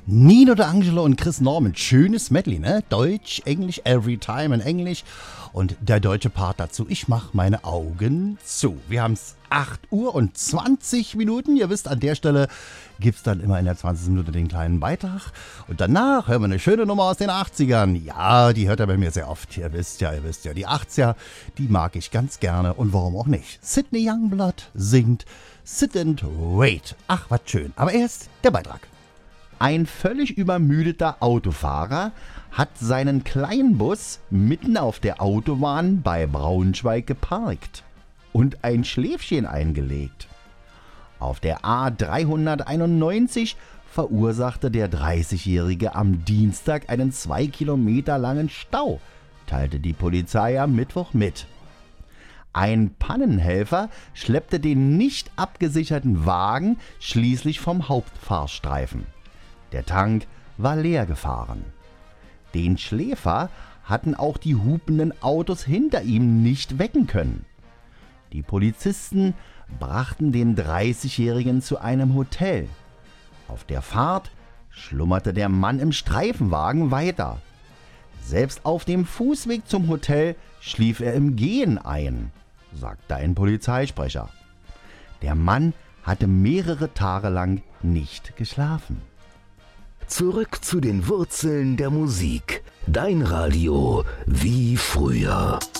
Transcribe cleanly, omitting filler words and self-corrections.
Nino D'Angelo und Chris Norman. Schönes Medley, ne? Deutsch, Englisch, every time in Englisch. Und der deutsche Part dazu. Ich mach meine Augen zu. Wir haben es 8 Uhr und 20 Minuten. Ihr wisst, an der Stelle gibt es dann immer in der 20. Minute den kleinen Beitrag. Und danach hören wir eine schöne Nummer aus den 80ern. Ja, die hört er bei mir sehr oft. Ihr wisst ja. Die 80er, die mag ich ganz gerne. Und warum auch nicht? Sidney Youngblood singt Sit and Wait. Ach, was schön. Aber erst der Beitrag. Ein völlig übermüdeter Autofahrer hat seinen Kleinbus mitten auf der Autobahn bei Braunschweig geparkt und ein Schläfchen eingelegt. Auf der A391 verursachte der 30-Jährige am Dienstag einen 2 Kilometer langen Stau, teilte die Polizei am Mittwoch mit. Ein Pannenhelfer schleppte den nicht abgesicherten Wagen schließlich vom Hauptfahrstreifen. Der Tank war leer gefahren. Den Schläfer hatten auch die hupenden Autos hinter ihm nicht wecken können. Die Polizisten brachten den 30-Jährigen zu einem Hotel. Auf der Fahrt schlummerte der Mann im Streifenwagen weiter. Selbst auf dem Fußweg zum Hotel schlief er im Gehen ein, sagte ein Polizeisprecher. Der Mann hatte mehrere Tage lang nicht geschlafen. Zurück zu den Wurzeln der Musik. Dein Radio wie früher.